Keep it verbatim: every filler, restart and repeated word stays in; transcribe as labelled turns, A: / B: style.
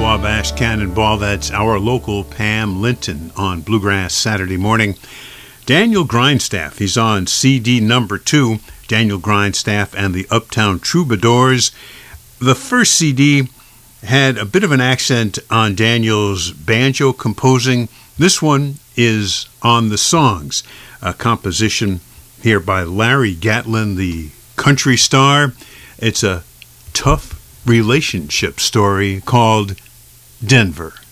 A: Wabash Cannonball. That's our local Pam Linton on Bluegrass Saturday morning. Daniel Grindstaff, he's on C D number two, Daniel Grindstaff and the Uptown Troubadours. The first C D had a bit of an accent on Daniel's banjo composing. This one is on the songs, a composition here by Larry Gatlin, the country star. It's a tough relationship story called Denver.